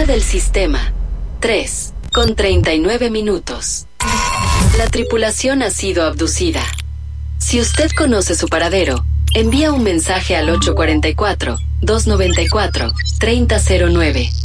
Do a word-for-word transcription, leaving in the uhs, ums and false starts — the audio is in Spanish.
Hora del sistema. tres, con treinta y nueve minutos. La tripulación ha sido abducida. Si usted conoce su paradero, envía un mensaje al ocho cuatro cuatro, dos nueve cuatro, tres cero cero nueve.